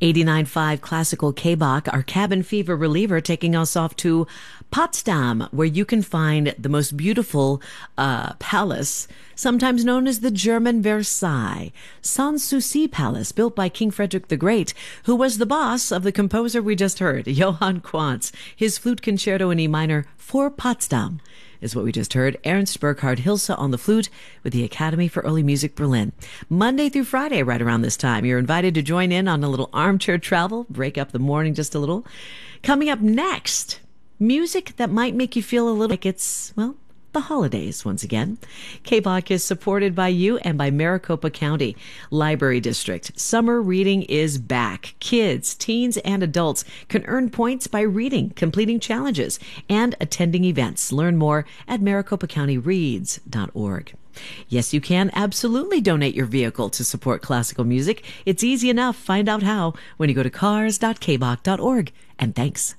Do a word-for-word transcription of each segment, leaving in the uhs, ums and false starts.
eighty-nine point five Classical K-Bach, our cabin fever reliever, taking us off to Potsdam, where you can find the most beautiful uh, palace, sometimes known as the German Versailles, Sanssouci Palace, built by King Frederick the Great, who was the boss of the composer we just heard, Johann Quantz. His flute concerto in E minor for Potsdam is what we just heard. Ernst Burkhard Hilse on the flute with the Academy for Early Music Berlin. Monday through Friday, right around this time, you're invited to join in on a little armchair travel, break up the morning just a little. Coming up next, music that might make you feel a little like it's, well, the holidays once again. K-Bach is supported by you and by Maricopa County Library District. Summer reading is back. Kids, teens, and adults can earn points by reading, completing challenges, and attending events. Learn more at maricopa county reads dot org. Yes, you can absolutely donate your vehicle to support classical music. It's easy enough. Find out how when you go to cars dot k bach dot org. And thanks.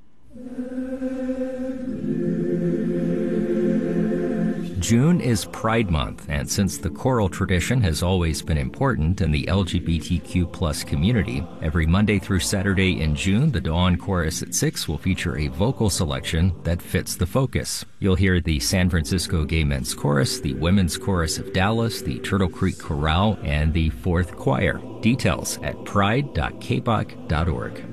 June is Pride Month, and since the choral tradition has always been important in the L G B T Q plus community, every Monday through Saturday in June, the Dawn Chorus at six will feature a vocal selection that fits the focus. You'll hear the San Francisco Gay Men's Chorus, the Women's Chorus of Dallas, the Turtle Creek Chorale, and the Fourth Choir. Details at pride dot k bach dot org.